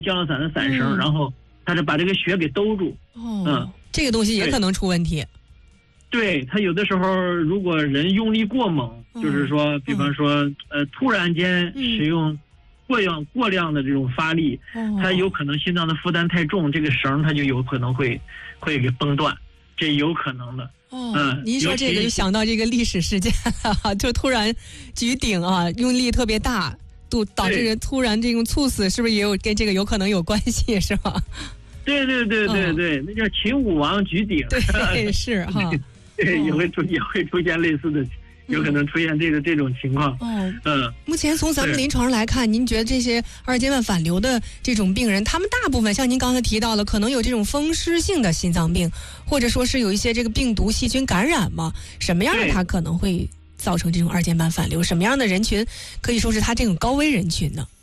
降落伞的伞绳，然后它是把这个血给兜住。 这个东西也可能出问题。 对，它有的时候如果人用力过猛，就是说，比方说突然间使用过量的这种发力，它有可能心脏的负担太重，这个绳它就有可能会给崩断，这有可能的。 您说这个就想到这个历史事件了，就突然举鼎啊，用力特别大，导致人突然这种猝死，是不是也有跟这个有可能有关系，是吧？ 对，那叫秦武王举鼎。 对，是哈。 对，也会出现类似的，有可能出现这种情况。 目前从咱们临床上来看，您觉得这些二尖瓣反流的这种病人，他们大部分像您刚才提到了，可能有这种风湿性的心脏病，或者说是有一些这个病毒细菌感染嘛？什么样的它可能会造成这种二尖瓣反流？什么样的人群可以说是它这种高危人群呢？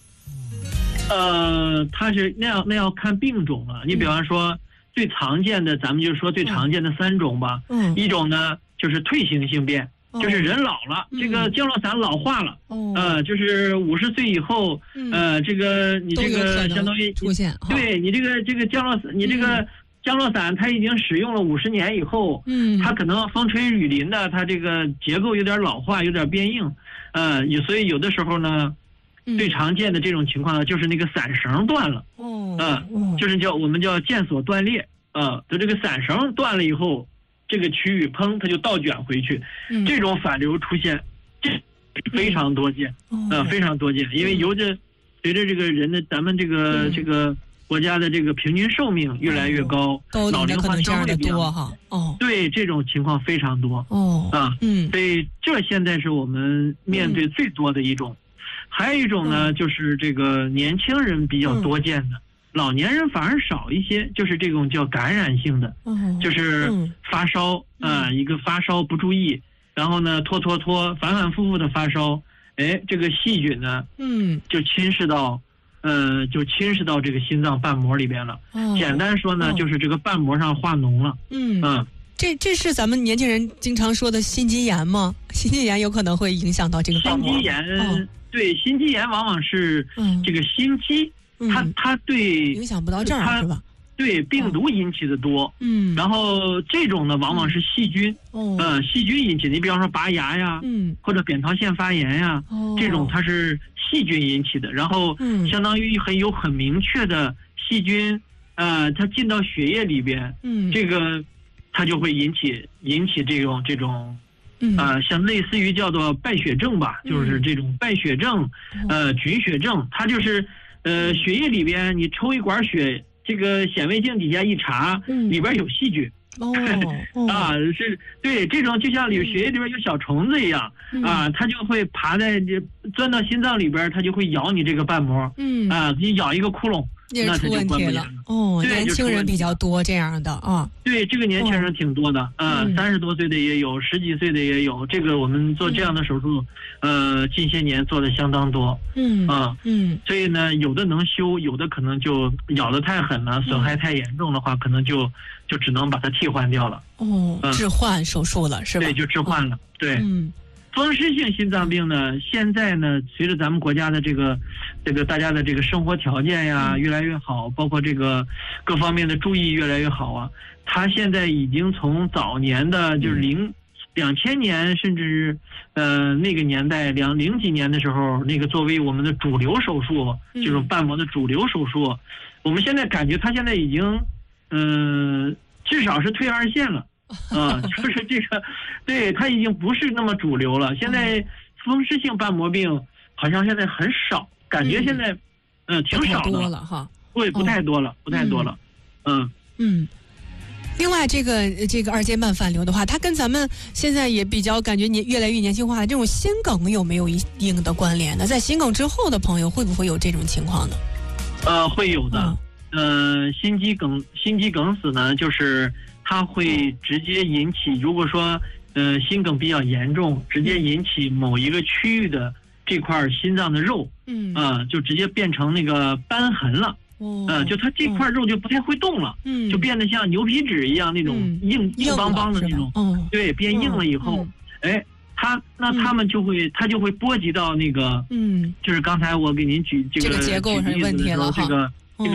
它是那要看病种了。你比方说。最常见的，咱们就说最常见的3种吧。一种呢就是退行性变，就是人老了，这个降落伞老化了。就是50岁以后，这个你这个相当于出现， 对你这个降落伞，你这个降落伞它已经使用了50年以后，它可能风吹雨淋的，它这个结构有点老化，有点变硬。所以有的时候呢。最常见的这种情况呢，就是那个伞绳断了，就是我们叫腱索断裂，就这个伞绳断了以后，这个区域砰它就倒卷回去，这种反流出现，这非常多见，非常多见，因为随着这个人的咱们这个国家的这个平均寿命越来越高，老龄化消费比较多哈，对，这种情况非常多，所以这现在是我们面对最多的一种。还有一种呢，就是这个年轻人比较多见的，老年人反而少一些，就是这种叫感染性的，就是发烧一个发烧不注意，然后呢拖反反复复的发烧，这个细菌呢，就侵蚀到这个心脏瓣膜里边了。简单说呢，就是这个瓣膜上化脓了。 这是咱们年轻人经常说的心肌炎吗？心肌炎有可能会影响到这个瓣膜。 心肌炎，对，心肌炎往往是这个心肌，它对影响不到这儿是吧？ 对，病毒引起的多。然后这种呢，往往是细菌，细菌引起的。你比方说拔牙呀，或者扁桃腺发炎呀，这种它是细菌引起的。然后相当于很明确的细菌，它进到血液里边，这个它就会引起这种。像类似于叫做败血症吧，就是这种败血症，菌血症，它就是血液里边你抽一管血，这个显微镜底下一查，里边有细菌。是对，这种就像血液里边有小虫子一样，它就会钻到心脏里边，它就会咬你这个瓣膜，你咬一个窟窿。 那出问题了年轻人比较多这样的啊。 对，这个年轻人挺多的，30多岁的也有，10几岁的也有。这个我们做这样的手术，近些年做的相当多。所以呢，有的能修，有的可能就咬得太狠了，损害太严重的话，可能就只能把它替换掉了。 置换手术了是吧？ 对，就置换了。对。风湿性心脏病呢，现在呢，随着咱们国家的这个大家的这个生活条件呀越来越好，包括这个各方面的注意越来越好啊，它现在已经从早年的就是2000年，甚至那个年代零几年的时候，那个作为我们的主流手术，这种瓣膜的主流手术，我们现在感觉它现在已经至少是退2线了。就是这个，对，它已经不是那么主流了。现在风湿性瓣膜病好像现在很少，感觉现在挺少的了哈。 对，不太多了，不太多了。 另外，这个二尖瓣反流的话，它跟咱们现在也比较感觉越来越年轻化的这种心梗有没有一定的关联呢？在心梗之后的朋友会不会有这种情况呢？ 会有的。心肌梗死呢，就是它会直接引起，如果说心梗比较严重，直接引起某一个区域的这块心脏的肉，就直接变成那个瘢痕了。就它这块肉就不太会动了，就变得像牛皮纸一样那种硬邦邦的那种，对，变硬了以后，它就会波及到那个，就是刚才我给您举这个结构上有问题了哈，